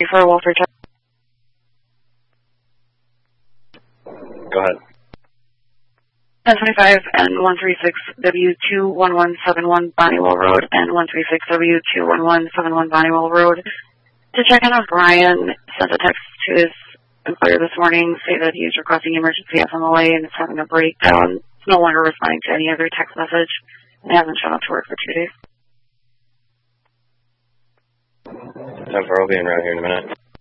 for Walter Check. Go ahead. 1025 and 136W21171 Bonnywell Road and 136W21171 Bonnywell Road. To check in with Brian, sent a text to his employer this morning, say that he's requesting emergency FMLA and is having a breakdown. He's no longer responding to any other text message and hasn't shown up to work for 2 days. 10-4, I'll be in around here in a minute.